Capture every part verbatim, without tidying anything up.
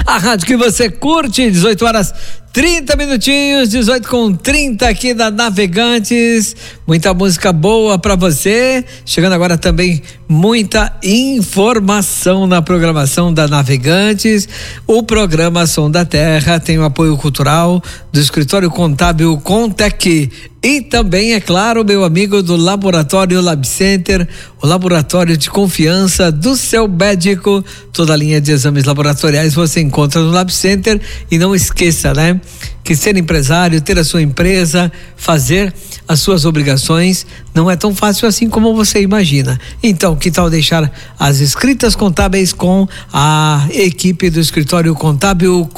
A rádio que você curte, dezoito horas trinta minutinhos, dezoito com trinta aqui da Navegantes. Muita música boa pra você. Chegando agora também muita informação na programação da Navegantes. O programa Som da Terra tem o apoio cultural do Escritório Contábil Contec. E também, é claro, meu amigo do Laboratório Lab Center, o laboratório de confiança do seu médico. Toda a linha de exames laboratoriais você encontra no Lab Center. E não esqueça, né, que ser empresário, ter a sua empresa, fazer as suas obrigações não é tão fácil assim como você imagina. Então, que tal deixar as escritas contábeis com a equipe do Escritório Contábil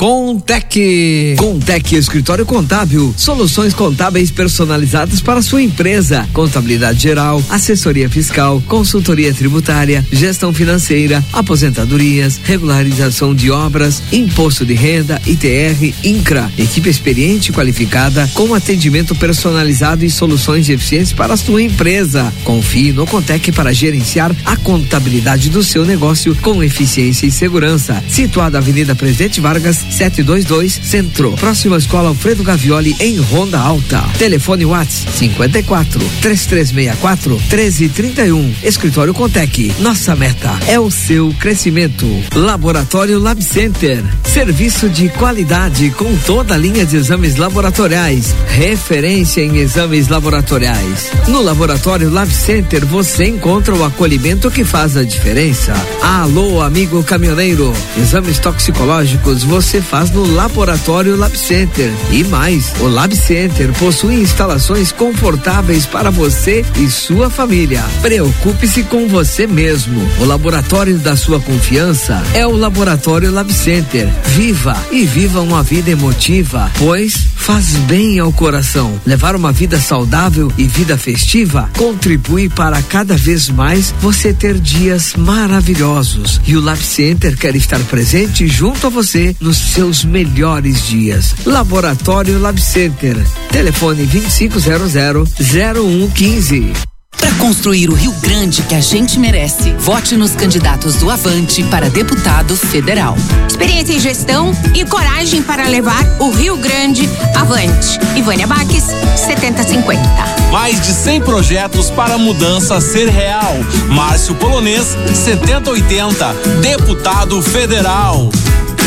Contec? Contec Escritório Contábil, soluções contábeis personalizadas para a sua empresa, contabilidade geral, assessoria fiscal, consultoria tributária, gestão financeira, aposentadorias, regularização de obras, imposto de renda, I T R, INCRA, equipe experiente e qualificada com atendimento personalizado e soluções eficientes para a sua empresa. Confie no Contec para gerenciar a contabilidade do seu negócio com eficiência e segurança. Situado na Avenida Presidente Vargas, setecentos e vinte e dois, Centro, próxima à Escola Alfredo Gavioli, em Ronda Alta. Telefone WhatsApp cinquenta e quatro, três três seis quatro, treze trinta e um. Escritório Contec. Nossa meta é o seu crescimento. Laboratório Lab Center. Serviço de qualidade com toda a linha de exames laboratoriais. Referência em exames laboratoriais. No Laboratório Lab Center você encontra o acolhimento que faz a diferença. Alô, amigo caminhoneiro. Exames toxicológicos você faz no Laboratório Lab Center. E mais, o Lab Center possui instalações confortáveis para você e sua família. Preocupe-se com você mesmo. O laboratório da sua confiança é o Laboratório Lab Center. Viva e viva uma vida emotiva, pois faz bem ao coração. Levar uma vida saudável e vida festiva contribui para cada vez mais você ter dias maravilhosos. E o Lab Center quer estar presente junto a você nos seus melhores dias. Laboratório Lab Center. Telefone vinte e cinco zero zero, zero um quinze. Para construir o Rio Grande que a gente merece, vote nos candidatos do Avante para deputado federal. Experiência em gestão e coragem para levar o Rio Grande avante. Ivânia Baques, setenta cinquenta. Mais de cem projetos para a mudança ser real. Márcio Polonês, setenta oitenta, deputado federal.